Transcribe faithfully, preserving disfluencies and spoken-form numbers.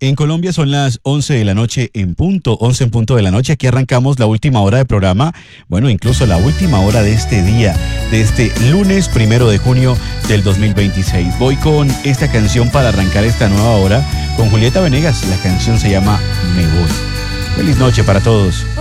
En Colombia son las once de la noche en punto, once en punto de la noche. Aquí arrancamos la última hora de programa, bueno, incluso la última hora de este día, de este lunes primero de junio del dos mil veintiséis. Voy con esta canción para arrancar esta nueva hora con Julieta Venegas. La canción se llama Me Voy. Feliz noche para todos.